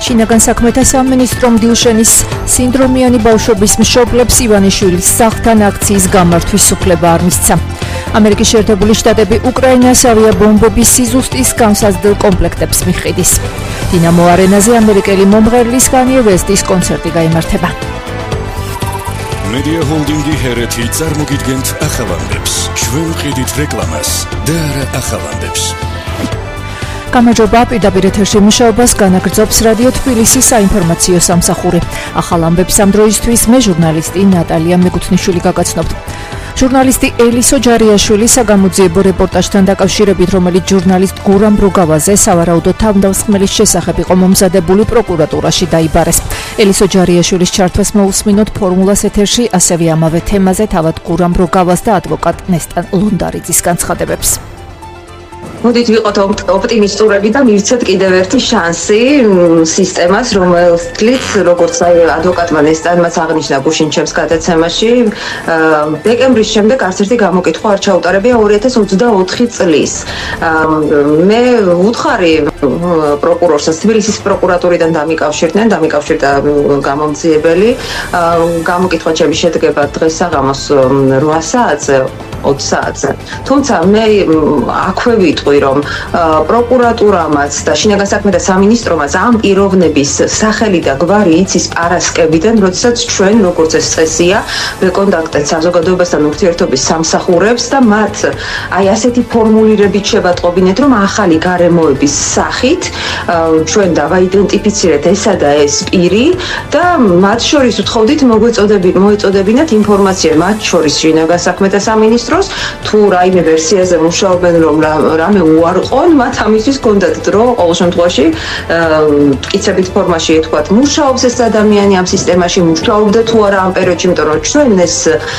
შინაგან საქმეთა სამინისტრომ დილშენის სინდრომიანი ბავშვების მშობლებს ივანიშვილის სახლთან აქციის გამართვის უფლება არ მისცა. ამერიკის შეერთებული შტატები უკრაინას ავიაბომბების სიზუსტის განსაზრდელ კომპლექტებს მიჰყიდის. დინამო არენაზე ამერიკელი მომღერლის Kanye West-ის კონცერტი გაიმართება. Media Holding-ი ჰერეთი წარმოგიდგენთ ახალამდებს. ჩვენ ვყიდით რეკლამას და არა ახალამდებს. გამარჯობა, პირდაპირ ეთერში მუშაობას განაგრძობს რადიო თბილისის საინფორმაციო სამსახური. ახალ ამბებს ამ დროისთვის მე ჟურნალისტი ნატალია მეკუთვნიშვილი გაგაცნობთ. ჟურნალისტი ელისო ჯარიაშვილი საგამოძიებო რეპორტაჟთან დაკავშირებით, რომელიც ჟურნალისტ გურამ როგავაზე სავარაუდოდ თავდამსხმელის შესახებ იყო მომზადებული პროკურატურაში დაიბარეს. ელისო ჯარიაშვილის ჩართვას მოусმინოთ ფორმულას ეთერში, ასევე ამავე თემაზე თავად გურამ როგავას და ადვოკატ ნესტან ლონდარიძის განცხადებებს. მოდით ვიყოთ ოპტიმისტურები და მივცეთ კიდევ ერთი შანსი სისტემას, რომელშიც როგორც ადვოკატმა ნესტანმაც აღნიშნა გუშინ ჩემს გადაცემაში, დეკემბრის შემდეგ არც ერთი გამოკითხვა არ ჩაუტარებია 2024 წლის. მე ვუთხარი პროკურორს თბილისის პროკურატურიდან დამიკავშირდა გამომძიებელი. გამოკითხვა ჩემი შედგება დღეს საღამოს 8 საათზე 20 საათზე. თუმცა მე აქვე ვიტყვი, რომ პროკურატურამაც და შინაგან საქმეთა სამინისტრომაც ამ პიროვნების სახელი და გვარი იცის პარასკევიდან, როდესაც ჩვენ, როგორც ეს წესია, ვეკონტაქტეთ საზოგადოებასთან ურთიერთობის სამსახურებს და მათ აი ასეთი ფორმულირებით შევატყობინეთ, რომ ახალი გარემოების სახით ჩვენ დავაიდენტიფიცირეთ ესა და ეს პირი და მათ შორის ვთხოვდით მოეწოდებინათ ინფორმაცია, მათ შორის შინაგან საქმეთა სამინისტროს, თუ რაიმე ვერსიაზე მუშაობენ, რომ რამე უარყონ, მათ ამისთვის ჰქონდათ დრო, ყოველ შემთხვევაში მტკიცებით ფორმაში ეთქვათ, მუშაობს ეს ადამიანი ამ სისტემაში, მუშაობდა თუ არა ამ პერიოდში, იმიტომ რომ ჩვენ ეს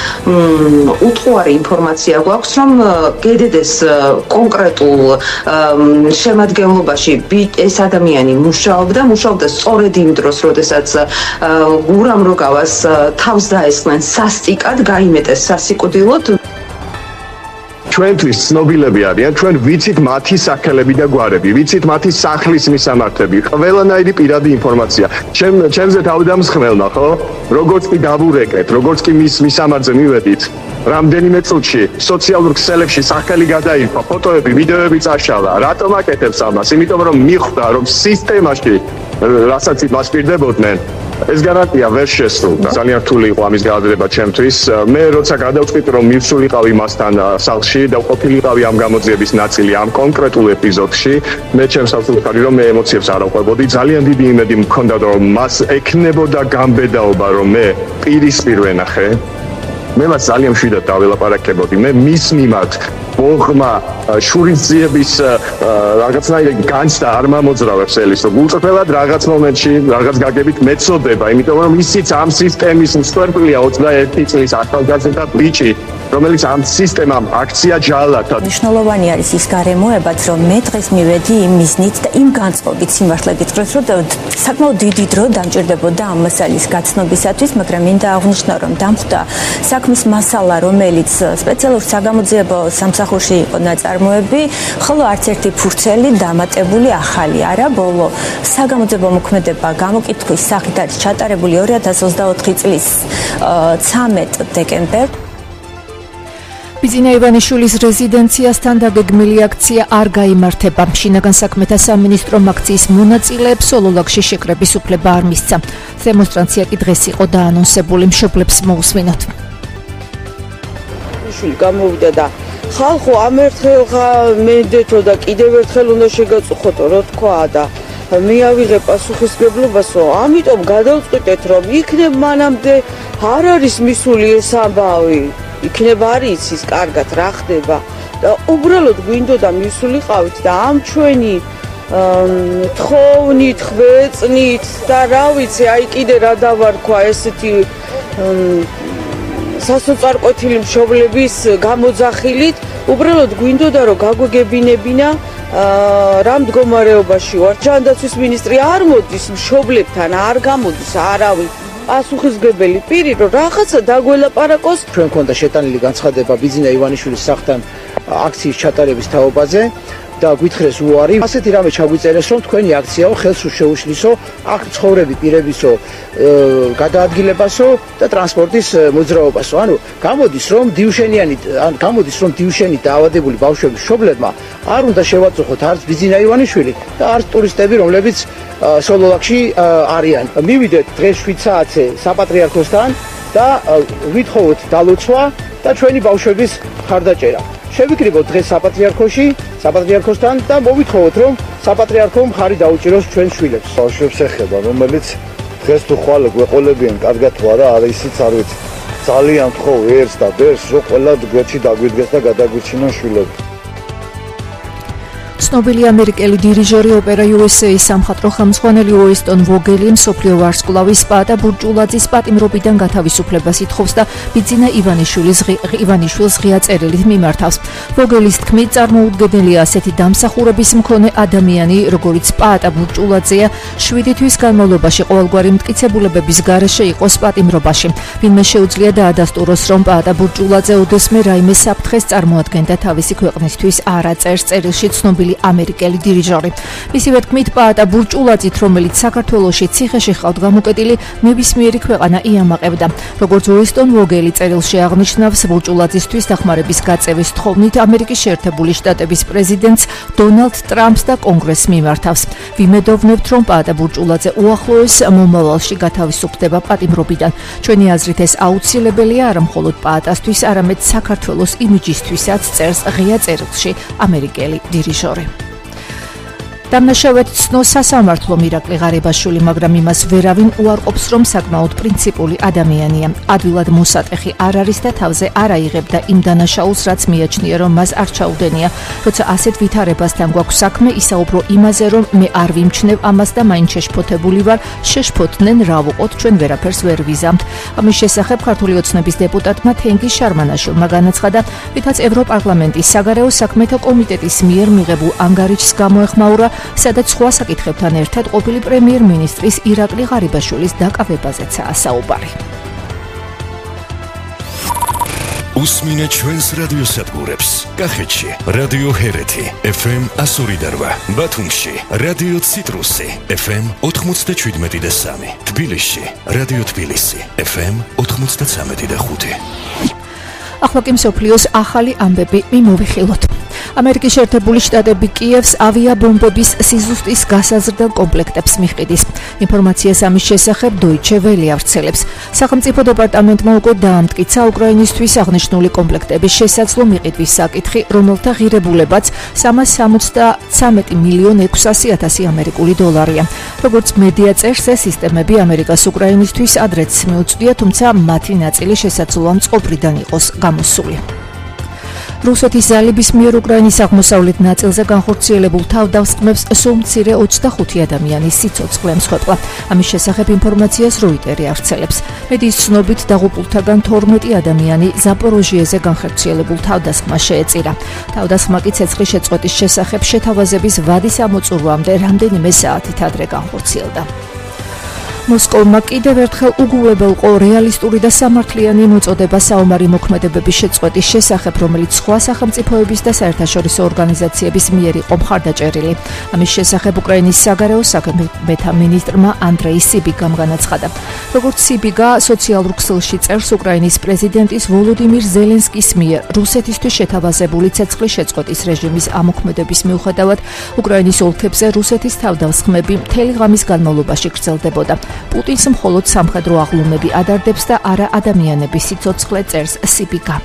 უტყუარი ინფორმაცია გვაქვს, რომ გედედეს კონკრეტულ შემადგენლობაში ეს ადამიანი მუშაობდა სწორედ იმ დროს, როდესაც გურამ როგავას თავს დაესხნენ სასტიკად, გაიმეტეს სასიკვდილოდ. ჩვენთვის ცნობილები არიან, ჩვენ ვიცით მათი სახელები და გვარები, ვიცით მათი სახლის მისამართები, ყველანაირი პირადი ინფორმაცია. ჩემზე თავდამსხმელმა, ხო? როგორც კი დავურეკეთ, როგორც კი მის მისამართზე მივედით, რამდენიმე წუთში სოციალურ ქსელებში სახელი გადაირქვა, ფოტოები, ვიდეოები წაშალა. რატომ აკეთებს ამას? იმიტომ რომ მიხვდა, რომ სისტემაში, რასაც მასპირდებოდნენ, ეს გარანტია ვერ შესრულდა. ძალიან რთული იყო ამის გადადება ჩემთვის. მე როცა გადავწყვიტე, რომ მივსულიყავი მასთან სახლში და ყოფილიყავი ამ გამოძიების ნაწილი ამ კონკრეტულ ეპიზოდში, მე ჩემს თავს ვუთხარი, რომ მე ემოციებს არ აყვებოდი. ძალიან დიდი იმედი მქონდა, რომ მას ექნებოდა გამბედაობა, რომ მე პირისპირ ვენახე. მე მას ძალიან მშვიდად დაველაპარაკებოდი. მე მის მიმართ ბოღმა შურისძიების რაღაცნაირი განცდა არ მომოძრავებს ელისო. გულწრფელად რაღაც მომენტში რაღაც გაგებით მეწოდება, იმიტომ რომ ისიც ამ სისტემის მსხვერპლია 21 წლის ახალგაზრდა ბიჭი, რომელიც ამ სისტემამ აქცია ჯალათად. მნიშვნელოვანი არის ის გარემოებაც, რომ მე დღეს მივედი იმ მიზნით და იმ განწყობით სიმართლე გითხრათ, რომ საკმაოდ დიდი დრო დამჭირდებოდა ამ მასალის გაცნობისათვის, მაგრამ მინდა აღვნიშნო, რომ დამხვდა საქმის მასალა, რომელიც სპეციალურ საგამოძიებო სამსახურში იყო ნაწარმოები, ხოლო არც ერთი ფურცელი დამატებული ახალი არა. ბოლო საგამოძიებო მოქმედება გამოკითხვის სახით არის ჩატარებული 2024 წლის 13 დეკემბერს. ბიძინა ივანიშვილის რეზიდენციასთან დაგეგმილი აქცია არ გაიმართება. შინაგან საქმეთა სამინისტრომ აქციის მონაწილეებს ოლოლაკში შეკრების უფლება არ მისცა. დემონსტრაცია კი დღეს იყო დაანონსებული, მშობლებს მოусმინოთ. შვილი გამოვიდა და ხალხო ამ ერთხელღა მენდეთო და კიდევ ერთხელ უნდა შეგაწუხოთო, რო თქვა და მე ავიღე პასუხისმგებლობასო, ამიტომ გადავწყვიტეთ, რომ იქნებ მანამდე არ არის მისული ეს ამბავი. იქნება არ იცის კარგად რა ხდება და უბრალოდ გვინდოდა მისულიყავით და ამ ჩვენი თხოვნით, ხვეწნით და რა ვიცი, აი კიდე რა დავარქვა ესეთი სასოწარკვეთილი მშობლების გამოძახილით, უბრალოდ გვინდოდა რომ გაგვეგებინებინა რა მდგომარეობაში ვარ. ჯანდაცვის მინისტრი არ მოდის მშობლებთან, არ გამოდის არავინ. პასუხისმგებელი პირი, რომ რაღაცა დაგველაპარაკოს. ჩვენ მქონდა შეტანილი განცხადება ბიძინა ივანიშვილის სახლთან აქციის ჩატარების თაობაზე. და გვითხრეს უარი. ასეთი რამე ჩაგვიწერეს, რომ თქვენი აქციაო ხელს შეუშლისო აქ ცხოვრები პირებისო გადაადგილებასო და ტრანსპორტის მოძრაობასო. ანუ გამოდის რომ დიუშენით დაავადებული ბავშვების მშობლებმა არ უნდა შევაწუხოთ არც ბიძინა ივანიშვილი და არც ტურისტები, რომლებიც სოლოლაკში არიან. მივიდეთ დღეს 7 საათზე საპატრიარქოსთან და ვითხოვოთ დალოცვა და ჩვენი ბავშვების მხარდაჭერა. შევიკრიბოთ დღეს საპატრიარქოსთან და მოვითხოვოთ, რომ საპატრიარქო მხარი დაუჭიროს ჩვენ შვილებს. ბავშვებს ეხება, რომელიც დღეს თუ ხვალ გვეყოლებიან, კარგად თუ არა, არა ისიც არ ვიცი. ძალიან თხოვ ერთს და ბერს, რომ ყველა გვერდში დაგვიდგეს და გადაგვიჩინონ შვილები. ცნობილი ამერიკელი დირიჟორი ოპერა USA-ის სამხატვრო ხელმძღვანელი უესტონ ვოგელი მსოფლიო ვარსკვლავის სპა და ბურჯულაძის პატიმრობიდან გათავისუფლებას ითხოვს და ბიძინა ივანიშვილს ღია წერილით მიმართავს. ვოგელის თქმით, წარმოუდგენელია ასეთი დამსახურების მქონე ადამიანი, როგორიც სპა და ბურჯულაძეა, 7 თვის განმავლობაში ყოველგვარი მტკიცებულებების გარეშე იყოს პატიმრობაში. ვინმე შეუძლია დაადასტუროს, რომ სპა და ბურჯულაძე ოდესმე რაიმე საფრთხეს წარმოადგენდა თავისი ქვეყნისთვის, არა წერს წერილში ცნობილი ამერიკელი დირიჟორი. მისივე თქმით, პა და ბურჯულაძით, რომელიც საქართველოში ციხეში ხავთ გამოკეტილი, ნებისმიერი ქვეყანა იამაყებდა. როგორც უესტონ ვოგელი წერილში აღნიშნავს, ბურჯულაძისთვის დახმარების გაწევის თხოვნით ამერიკის შეერთებული შტატების პრეზიდენტს დონალდ ტრამპს და კონგრესს მიმართავს. ვიმედოვნებთ, რომ პა და ბურჯულაძე უახლოეს მომავალში გათავისუფლდება პატიმრობიდან. ჩვენი აზრით ეს აუცილებელია არა მხოლოდ პაატასთვის, არამედ საქართველოს იმიჯისთვისაც, წერს ღია წერილში ამერიკელი დირიჟორი. დამნაშავედ ცნო სასამართლო მირაკლი ღარიბაშვილი, მაგრამ იმას ვერავინ უარყოფს, რომ საკმაოდ პრინციპული ადამიანია. ადვილად მოსატეხი არ არის და თავზე არ აიღებდა იმ დანაშაულს, რაც მიაჩნია, რომ მას არ ჩაუდენია. როცა ასეთ ვითარებასთან გვაქვს საქმე, ისაუბრო იმაზე, რომ მე არ ვიმჩნევ ამას და მაინც შეშფოთებული ვარ, შეშფოთდნენ, რა ვუყოთ, ჩვენ ვერაფერს ვერ ვიზამთ. ამის შესახებ ქართული ოცნების დეპუტატმა თენგიზ შარმანაშვილმა განაცხადა, რითაც ევროპარლამენტის საგარეო საქმეთა კომიტეტის მიერ მიღებულ ანგარიშს გამოეხმაურა, სადაც სხვა საკითხებთან ერთად ყოფილი პრემიერ-მინისტრის ირაკლი ღარიბაშვილის დაკავებაზეცაა საუბარი. უსმინეთ ჩვენს რადიოსადგურებს. კახეთში რადიო ჰერეთი FM 102.8, ბათუმში რადიო ციტრუსი FM 97.3, თბილისში რადიო თბილისი FM 93.5. ახლა კი მსოფლიოს ახალი ამბები მიმოვიხილოთ. ამერიკის შეერთებული შტატები კიევს ავიაბომბების სიზუსტის გასაზრდელ კომპლექტებს მიჰყიდის. ინფორმაციას ამის შესახებ Deutsche Welle ავრცელებს. სახელმწიფო დეპარტამენტმა უკვე დაამტკიცა უკრაინისთვის აღნიშნული კომპლექტების შესაძლო მიყიდვის საკითხი, რომელთა ღირებულებაც 373 მილიონ 600.000 ამერიკული დოლარია. როგორც მედია წერს, ეს სისტემები ამერიკას უკრაინისთვის ადრეც მიუწვდია, თუმცა მათი ნაწილი შესაძლოა მწყობრიდან იყოს გამოსული. რუსეთის ძალების მიერ უკრაინის აღმოსავლეთ ნაწილზე განხორციელებულ თავდასხმებს სულ მცირე 25 ადამიანის სიცოცხლე მსხვერპლა. ამის შესახებ ინფორმაციას როიტერი ავრცელებს. მედიის ცნობით დაღუპულთაგან 12 ადამიანი ზაპოროჟიეზე განხორციელებულ თავდასხმას შეეწირა. თავდასხმა კი ცეცხლის შეწყვეტის შესახებ შეთავაზების ვადის ამოწურვამდე რამდენიმე საათით ადრე განხორციელდა. მოსკოვმა კიდევ ერთხელ უგულებელყო რეალისტური და სამართლიანი მოწოდება საომარი მოქმედებების შეწყვეტის შესახებ, რომელიც სხვა სახელმწიფოების და საერთაშორისო ორგანიზაციების მიერ იყო მხარდაჭერილი. ამის შესახებ უკრაინის საგარეო საქმეთა მინისტრმა ანდრეი სიბიგამ განაცხადა. როგორც სიბიგა სოციალურ ქსელში წერს, უკრაინის პრეზიდენტის ვოლოდიმირ ზელენსკის მიერ რუსეთისთვის შეთავაზებული ცეცხლის შეწყვეტის რეჟიმის ამოქმედების მიუხედავად, უკრაინის ოლქებზე რუსეთის თავდასხმები მთელი ღამის განმავლობაში გრძელდებოდა. პუტინს მხოლოდ სამხედრო აღლუმები ადარდებს და არა ადამიანების სიცოცხლე, წერს სიბიგა.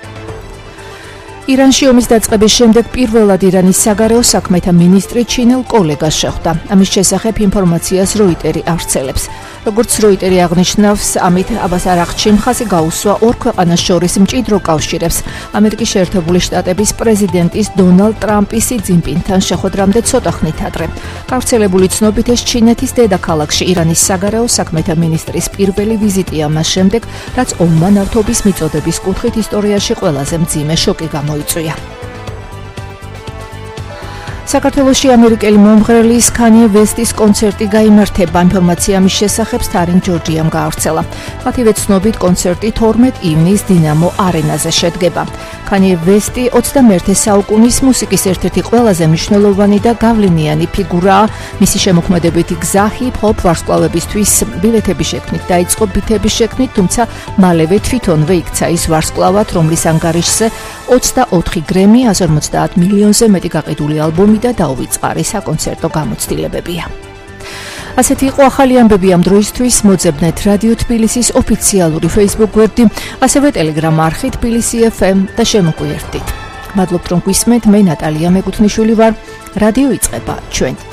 ირანში ომის დაწყების შემდეგ პირველად ირანის საგარეო საქმეთა მინისტრი ჩინელ კოლეგას შეხვდა. ამის შესახებ ინფორმაციას როიტერი ავრცელებს. როგორც როიტერი აღნიშნავს, ამით აბას არაღჩი მხარი გაუსვა ორ ქვეყანას შორის მჭიდრო კავშირებს. ამერიკის შეერთებული შტატების პრეზიდენტის დონალდ ტრამპის სი ძინპინთან შეხვედრამდე ცოტა ხნით ადრე. გავრცელებული ცნობით ეს ჩინეთის დედაქალაქში ირანის საგარეო საქმეთა მინისტრის პირველი ვიზიტია მას შემდეგ, რაც ომმა ნავთობის მიწოდების კუთხით ისტორიაში ყველაზე მძიმე შოკი გამოიწვია. საქართველოში ამერიკელი მომღერლის Kanye West-ის კონცერტი გაიმართება. ინფორმაცია მის შესახებ სტარინგ ჯორჯიამ გაავრცელა. მათივე ცნობით კონცერტი 12 ივნისს დინამო არენაზე შედგება. Kanye West-ი 21 საუკუნის მუსიკის ერთ-ერთი ყველაზე მნიშვნელოვანი და გავლენიანი ფიგურაა. მისი შემოქმედებითი გზა ჰიპ-ჰოპ ვარსკვლავებისთვის ბილეთების შექმნით დაიწყო ბითების შექმნით, თუმცა მალევე თვითონვე იქცა ის ვარსკვლავად, რომლის ანგარიშზე 24 გრემი, 150 მილიონზე მეტი გაყიდული ალბომი და დაუვიწყარი საკონცერტო გამოცდილებებია. ასეთი იყო ახალი ამბები ამ დროისთვის. მოძებნეთ რადიო თბილისის ოფიციალური Facebook გვერდი, ასევე Telegram არხი თბილისი FM და შემოგვიერთდით. მადლობთ რომ გვისმენთ, მე ნატალია მეკუთვნიშვილი ვარ. რადიო იწყება ჩვენით.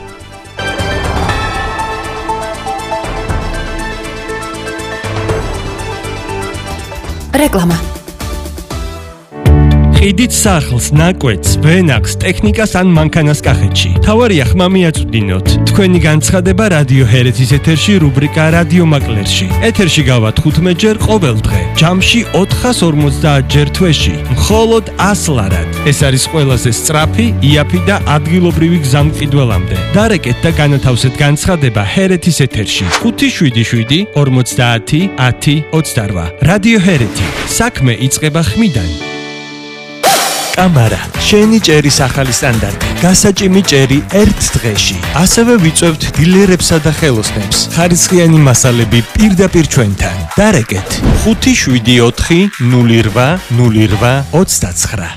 რეკლამა. ყიდით სახლს, ნაკვეთს, ვენახს, ტექნიკას ან მანქანას კახეთში. თავარია ხმა მიაწვდინოთ. თქვენი განცხადება რადიო ჰერეთის ეთერში რუბრიკა რადიო მაკლერში. ეთერში გავა 15 ჯერ ყოველ დღე. ჯამში 450 ჯერ თვეში. მხოლოდ 100 ლარად. ეს არის ყველაზე სწრაფი, იაფი და ადგილობრივი გზამყიდველამდე. დარეკეთ და განათავსეთ განცხადება ჰერეთის ეთერში. 577 50 10 28. რადიო ჰერეთი. საქმე იწყება ხმიდან. კამარა, შენი ჭერის ახალი სტანდარტი. გასაჭიმი ჭერი ერთ დღეში. ასევე ვიწევთ დილერებსა და ხელოსნებს. ხარისხიანი მასალები პირდაპირ ჩვენთან. დარეკეთ 574 08 08 29.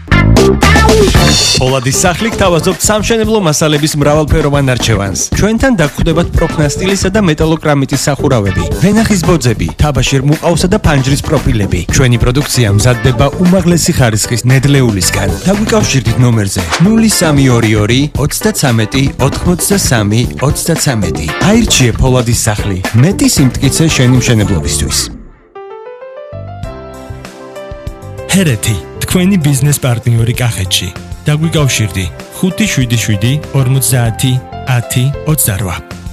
პოლადის სახლი გთავაზობთ სამშენებლო მასალების მრავალფეროვან არჩევანს. ჩვენთან დაგხვდებათ პროფნასტილისა და მეტალოკრამიტის სახურავები, ვენახის ბოძები, თაბაშირ მუყავსა და ფანჯრის პროფილები. ჩვენი პროდუქცია მზადდება უმაღლესი ხარისხის ნედლეულისგან. დაგვიკავშირდით ნომერზე 0322 33 83 33. აირჩიე პოლადის სახლი. მეტი სიმტკიცე შენი მშენებლობისთვის. ჰერეთი, თქვენი ბიზნეს პარტნიორი კახეთში. დაგვიკავშირდი 577 50 10 28.